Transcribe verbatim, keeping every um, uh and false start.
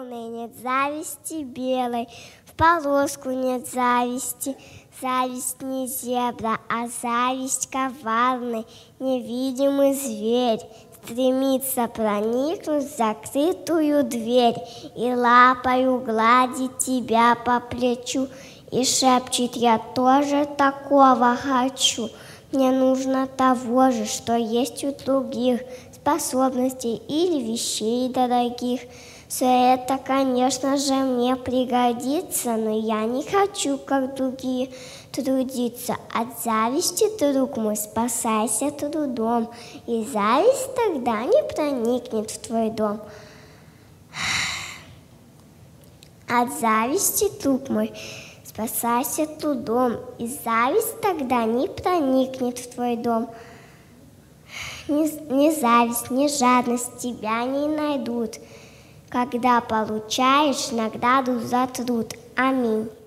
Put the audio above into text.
Нет зависти белой, в полоску нет зависти. Зависть не зебра, а зависть коварный, невидимый зверь. Стремится проникнуть в закрытую дверь и лапою гладить тебя по плечу. И шепчет: я тоже такого хочу. Мне нужно того же, что есть у других, способностей или вещей дорогих. Все это, конечно же, мне пригодится, но я не хочу, как другие, трудиться. От зависти, друг мой, спасайся трудом, и зависть тогда не проникнет в твой дом. От зависти, друг мой, спасайся трудом, и зависть тогда не проникнет в твой дом. Ни, ни зависть, ни жадность тебя не найдут, когда получаешь награду за труд. Аминь.